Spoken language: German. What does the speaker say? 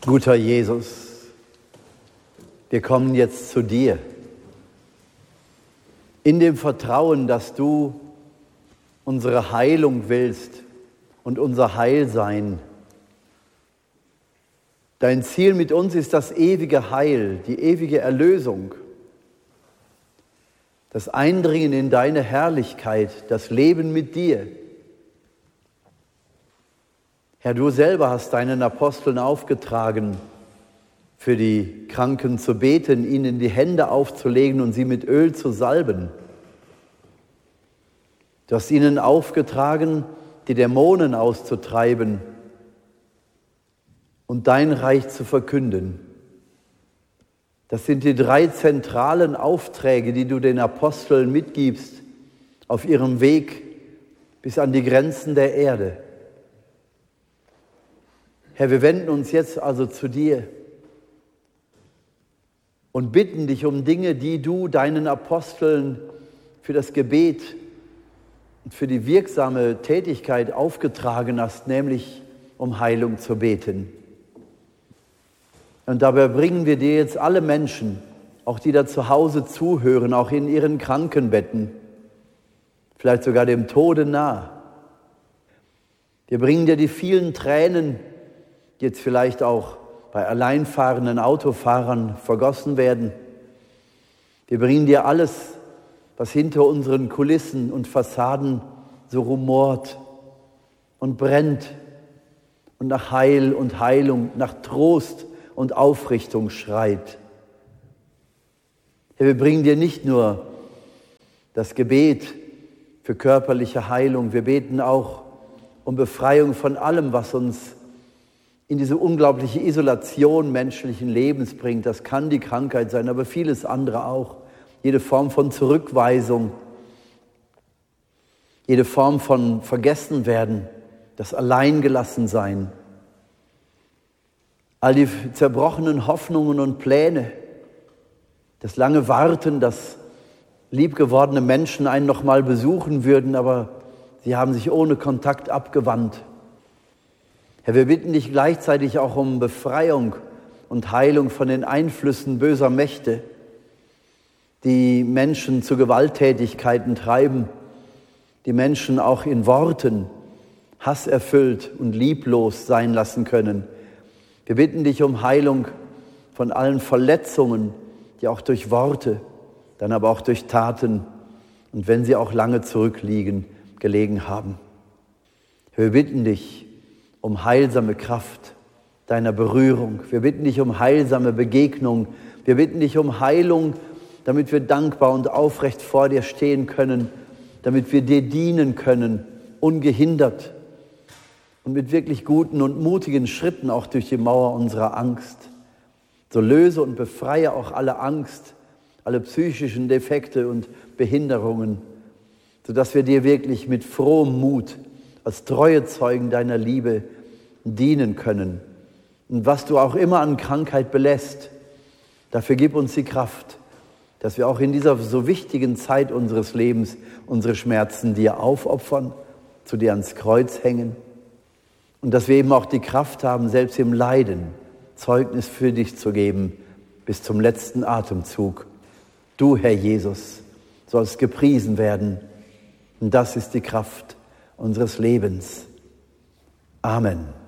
Guter Jesus, wir kommen jetzt zu dir, in dem Vertrauen, dass du unsere Heilung willst und unser Heilsein. Dein Ziel mit uns ist das ewige Heil, die ewige Erlösung, das Eindringen in deine Herrlichkeit, das Leben mit dir. Herr, du selber hast deinen Aposteln aufgetragen, für die Kranken zu beten, ihnen die Hände aufzulegen und sie mit Öl zu salben. Du hast ihnen aufgetragen, die Dämonen auszutreiben und dein Reich zu verkünden. Das sind die 3 zentralen Aufträge, die du den Aposteln mitgibst auf ihrem Weg bis an die Grenzen der Erde. Herr, wir wenden uns jetzt also zu dir und bitten dich um Dinge, die du deinen Aposteln für das Gebet und für die wirksame Tätigkeit aufgetragen hast, nämlich um Heilung zu beten. Und dabei bringen wir dir jetzt alle Menschen, auch die da zu Hause zuhören, auch in ihren Krankenbetten, vielleicht sogar dem Tode nah. Wir bringen dir die vielen Tränen, die jetzt vielleicht auch bei alleinfahrenden Autofahrern vergossen werden. Wir bringen dir alles, was hinter unseren Kulissen und Fassaden so rumort und brennt und nach Heil und Heilung, nach Trost und Aufrichtung schreit. Herr, wir bringen dir nicht nur das Gebet für körperliche Heilung, wir beten auch um Befreiung von allem, was uns in diese unglaubliche Isolation menschlichen Lebens bringt. Das kann die Krankheit sein, aber vieles andere auch. Jede Form von Zurückweisung, jede Form von Vergessenwerden, das Alleingelassensein, all die zerbrochenen Hoffnungen und Pläne, das lange Warten, dass liebgewordene Menschen einen noch mal besuchen würden, aber sie haben sich ohne Kontakt abgewandt. Herr, wir bitten dich gleichzeitig auch um Befreiung und Heilung von den Einflüssen böser Mächte, die Menschen zu Gewalttätigkeiten treiben, die Menschen auch in Worten hasserfüllt und lieblos sein lassen können. Wir bitten dich um Heilung von allen Verletzungen, die auch durch Worte, dann aber auch durch Taten und wenn sie auch lange zurückliegen, gelegen haben. Wir bitten dich um heilsame Kraft deiner Berührung. Wir bitten dich um heilsame Begegnung. Wir bitten dich um Heilung, damit wir dankbar und aufrecht vor dir stehen können, damit wir dir dienen können, ungehindert und mit wirklich guten und mutigen Schritten auch durch die Mauer unserer Angst. So löse und befreie auch alle Angst, alle psychischen Defekte und Behinderungen, sodass wir dir wirklich mit frohem Mut als treue Zeugen deiner Liebe dienen können. Und was du auch immer an Krankheit belässt, dafür gib uns die Kraft, dass wir auch in dieser so wichtigen Zeit unseres Lebens unsere Schmerzen dir aufopfern, zu dir ans Kreuz hängen und dass wir eben auch die Kraft haben, selbst im Leiden Zeugnis für dich zu geben, bis zum letzten Atemzug. Du, Herr Jesus, sollst gepriesen werden und das ist die Kraft unseres Lebens. Amen.